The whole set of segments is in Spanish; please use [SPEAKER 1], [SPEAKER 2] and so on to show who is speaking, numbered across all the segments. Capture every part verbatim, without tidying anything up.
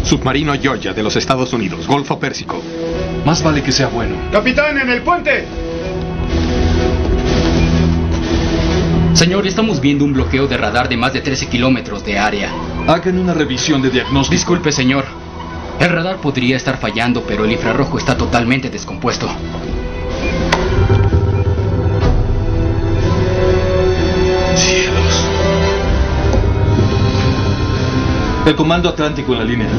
[SPEAKER 1] Submarino Georgia de los Estados Unidos, Golfo Pérsico.
[SPEAKER 2] Más vale que sea bueno.
[SPEAKER 3] ¡Capitán, en el puente!
[SPEAKER 4] Señor, estamos viendo un bloqueo de radar de más de trece kilómetros de área.
[SPEAKER 2] Hagan una revisión de diagnóstico.
[SPEAKER 4] Disculpe, señor. El radar podría estar fallando, pero el infrarrojo está totalmente descompuesto.
[SPEAKER 2] Cielos. El Comando Atlántico en la línea.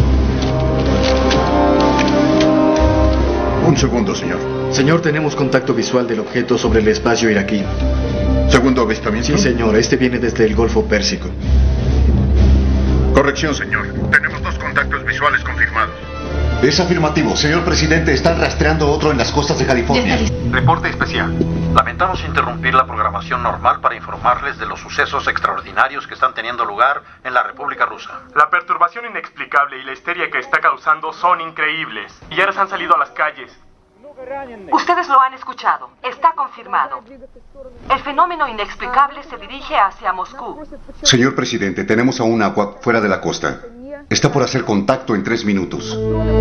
[SPEAKER 3] Un segundo, señor.
[SPEAKER 5] Señor, tenemos contacto visual del objeto sobre el espacio iraquí.
[SPEAKER 3] ¿Segundo avistamiento?
[SPEAKER 5] Sí, señor. Este viene desde el Golfo Pérsico.
[SPEAKER 3] Corrección, señor. Tenemos dos contactos visuales confirmados.
[SPEAKER 6] Es afirmativo. Señor presidente, están rastreando otro en las costas de California.
[SPEAKER 7] Reporte especial. Lamentamos interrumpir la programación normal para informarles de los sucesos extraordinarios que están teniendo lugar en la República Rusa.
[SPEAKER 8] La perturbación inexplicable y la histeria que está causando son increíbles. Y ya han salido a las calles.
[SPEAKER 9] Ustedes lo han escuchado. Está confirmado. El fenómeno inexplicable se dirige hacia Moscú.
[SPEAKER 6] Señor presidente, tenemos a un agua fuera de la costa. Está por hacer contacto en tres minutos.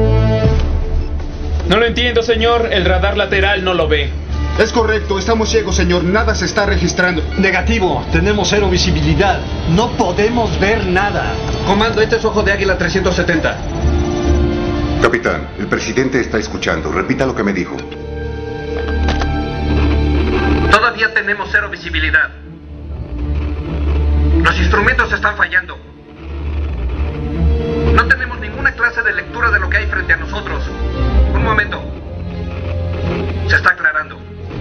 [SPEAKER 10] No lo entiendo, señor. El radar lateral no lo ve.
[SPEAKER 3] Es correcto, estamos ciegos, señor. Nada se está registrando.
[SPEAKER 11] Negativo, tenemos cero visibilidad. No podemos ver nada.
[SPEAKER 12] Comando, este es Ojo de Águila trescientos setenta.
[SPEAKER 6] Capitán, el presidente está escuchando. Repita lo que me dijo.
[SPEAKER 7] Todavía tenemos cero visibilidad. Los instrumentos están fallando. No tenemos ninguna clase de lectura de lo que hay frente a nosotros. Un momento. Se está aclarando.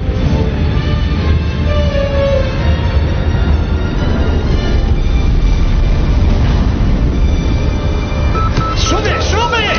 [SPEAKER 11] ¡Sube, sube!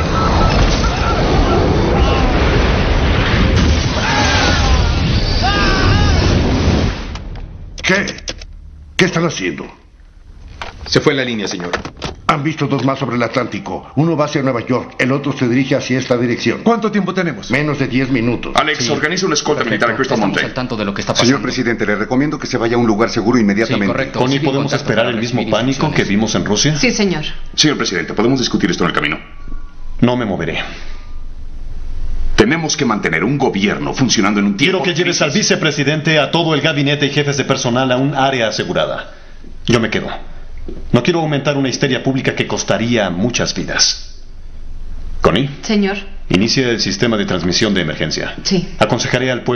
[SPEAKER 3] ¿Qué? ¿Qué están haciendo?
[SPEAKER 1] Se fue en la línea, señor.
[SPEAKER 3] Han visto dos más sobre el Atlántico. Uno va hacia Nueva York, el otro se dirige hacia esta dirección.
[SPEAKER 2] ¿Cuánto tiempo tenemos?
[SPEAKER 3] Menos de diez minutos.
[SPEAKER 13] Alex, sí. Organiza una escolta militar en Crystal Mountain.
[SPEAKER 4] Estamos al tanto de lo que está pasando.
[SPEAKER 6] Señor presidente, le recomiendo que se vaya a un lugar seguro inmediatamente.
[SPEAKER 4] Sí, correcto.
[SPEAKER 2] Connie,
[SPEAKER 4] Sí,
[SPEAKER 2] ¿podemos esperar el mismo pánico que vimos en Rusia?
[SPEAKER 14] Sí, señor.
[SPEAKER 13] Señor presidente, ¿podemos discutir esto en el camino?
[SPEAKER 2] No me moveré.
[SPEAKER 13] Tenemos que mantener un gobierno funcionando en un tiempo...
[SPEAKER 2] Quiero que lleves al vicepresidente, a todo el gabinete y jefes de personal a un área asegurada. Yo me quedo. No quiero aumentar una histeria pública que costaría muchas vidas. Connie.
[SPEAKER 14] Señor.
[SPEAKER 2] Inicia el sistema de transmisión de emergencia.
[SPEAKER 14] Sí.
[SPEAKER 2] Aconsejaré al pueblo